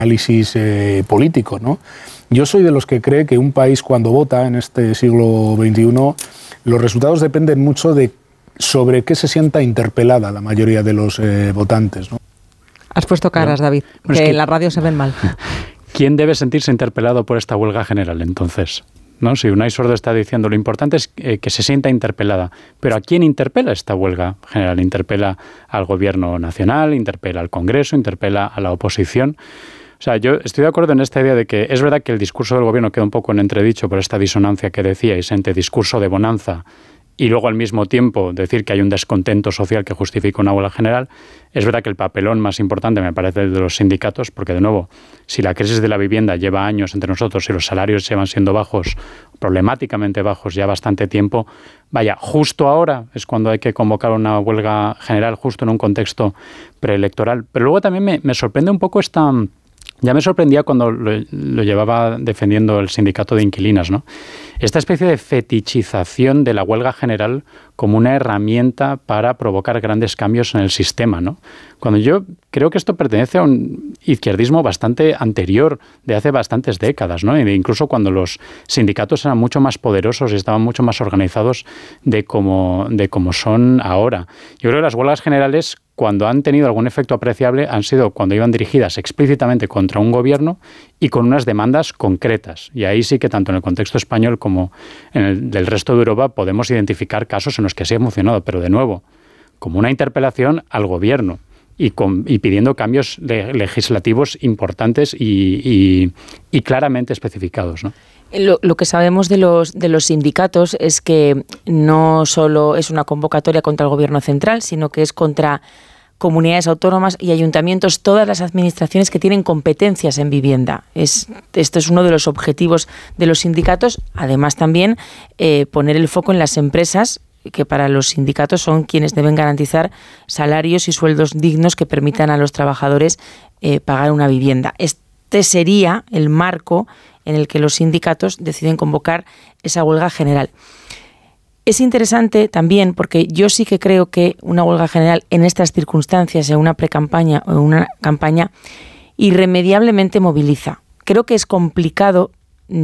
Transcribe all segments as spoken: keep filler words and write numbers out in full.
análisis eh, político, ¿no? Yo soy de los que cree que un país cuando vota en este siglo veintiuno, los resultados dependen mucho de sobre qué se sienta interpelada la mayoría de los eh, votantes, ¿no? Has puesto caras, no, David, que, es que en la radio se ven mal. ¿Quién debe sentirse interpelado por esta huelga general, entonces? ¿No? Si Unai Sordo está diciendo, lo importante es eh, que se sienta interpelada. ¿Pero a quién interpela esta huelga general? ¿Interpela al gobierno nacional? ¿Interpela al Congreso? ¿Interpela a la oposición? O sea, yo estoy de acuerdo en esta idea de que es verdad que el discurso del gobierno queda un poco en entredicho por esta disonancia que decíais entre discurso de bonanza y luego al mismo tiempo decir que hay un descontento social que justifica una huelga general. Es verdad que el papelón más importante me parece el de los sindicatos, porque de nuevo, si la crisis de la vivienda lleva años entre nosotros y los salarios llevan siendo bajos, problemáticamente bajos ya bastante tiempo, vaya, justo ahora es cuando hay que convocar una huelga general, justo en un contexto preelectoral. Pero luego también me, me sorprende un poco esta... Ya me sorprendía cuando lo, lo llevaba defendiendo el sindicato de inquilinas, ¿no? Esta especie de fetichización de la huelga general como una herramienta para provocar grandes cambios en el sistema, ¿no? Cuando yo creo que esto pertenece a un izquierdismo bastante anterior, de hace bastantes décadas, ¿no? E incluso cuando los sindicatos eran mucho más poderosos y estaban mucho más organizados de como, de como son ahora. Yo creo que las huelgas generales, cuando han tenido algún efecto apreciable, han sido cuando iban dirigidas explícitamente contra un gobierno y con unas demandas concretas. Y ahí sí que tanto en el contexto español como en el del resto de Europa podemos identificar casos en los que sí ha funcionado, pero de nuevo, como una interpelación al gobierno y, con, y pidiendo cambios le, legislativos importantes y, y, y claramente especificados, ¿no? Lo, lo que sabemos de los, de los sindicatos es que no solo es una convocatoria contra el gobierno central, sino que es contra comunidades autónomas y ayuntamientos, todas las administraciones que tienen competencias en vivienda. Es, esto es uno de los objetivos de los sindicatos. Además, también eh, poner el foco en las empresas, que para los sindicatos son quienes deben garantizar salarios y sueldos dignos que permitan a los trabajadores eh, pagar una vivienda. Este sería el marco en el que los sindicatos deciden convocar esa huelga general. Es interesante también porque yo sí que creo que una huelga general en estas circunstancias, en una precampaña o en una campaña, irremediablemente moviliza. Creo que es complicado,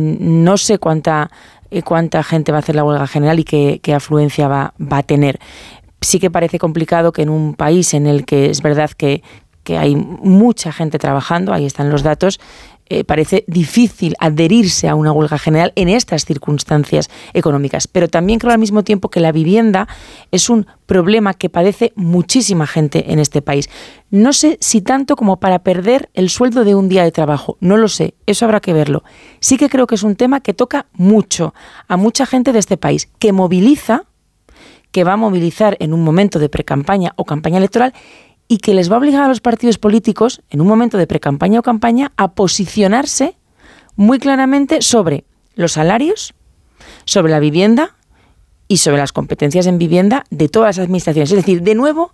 no sé cuánta, cuánta gente va a hacer la huelga general y qué, qué afluencia va, va a tener. Sí que parece complicado que en un país en el que es verdad que, que hay mucha gente trabajando, ahí están los datos, Eh, parece difícil adherirse a una huelga general en estas circunstancias económicas. Pero también creo al mismo tiempo que la vivienda es un problema que padece muchísima gente en este país. No sé si tanto como para perder el sueldo de un día de trabajo, no lo sé, eso habrá que verlo. Sí que creo que es un tema que toca mucho a mucha gente de este país, que moviliza, que va a movilizar en un momento de precampaña o campaña electoral, y que les va a obligar a los partidos políticos, en un momento de precampaña o campaña, a posicionarse muy claramente sobre los salarios, sobre la vivienda y sobre las competencias en vivienda de todas las administraciones. Es decir, de nuevo,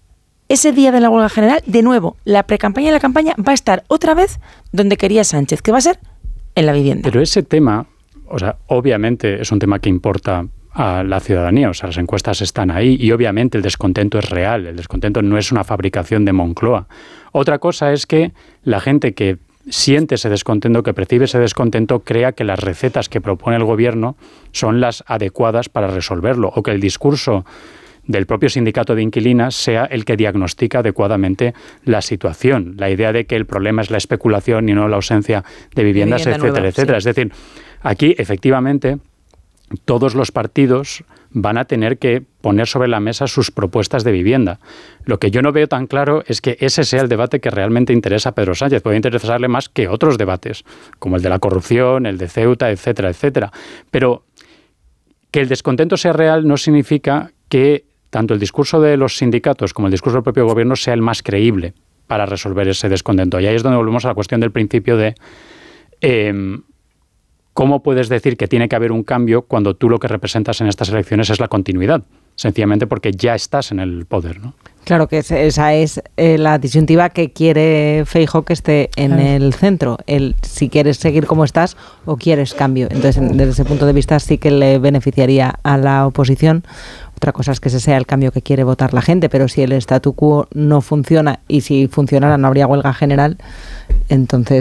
ese día de la huelga general, de nuevo, la precampaña y la campaña va a estar otra vez donde quería Sánchez, que va a ser en la vivienda. Pero ese tema, o sea, obviamente es un tema que importa a la ciudadanía, o sea, las encuestas están ahí y obviamente el descontento es real, el descontento no es una fabricación de Moncloa. Otra cosa es que la gente que siente ese descontento, que percibe ese descontento, crea que las recetas que propone el gobierno son las adecuadas para resolverlo, o que el discurso del propio sindicato de inquilinas sea el que diagnostica adecuadamente la situación. La idea de que el problema es la especulación y no la ausencia de viviendas, de vivienda etcétera, nueva, etcétera. Sí. Es decir, aquí efectivamente todos los partidos van a tener que poner sobre la mesa sus propuestas de vivienda. Lo que yo no veo tan claro es que ese sea el debate que realmente interesa a Pedro Sánchez. Puede interesarle más que otros debates, como el de la corrupción, el de Ceuta, etcétera, etcétera. Pero que el descontento sea real no significa que tanto el discurso de los sindicatos como el discurso del propio gobierno sea el más creíble para resolver ese descontento. Y ahí es donde volvemos a la cuestión del principio de Eh, ¿cómo puedes decir que tiene que haber un cambio cuando tú lo que representas en estas elecciones es la continuidad? Sencillamente porque ya estás en el poder, ¿no? Claro que esa es eh, la disyuntiva que quiere Feijóo que esté en claro. el centro. El si quieres seguir como estás o quieres cambio. Entonces, desde ese punto de vista sí que le beneficiaría a la oposición Otra cosa es que ese sea el cambio que quiere votar la gente, pero si el statu quo no funciona y si funcionara no habría huelga general, entonces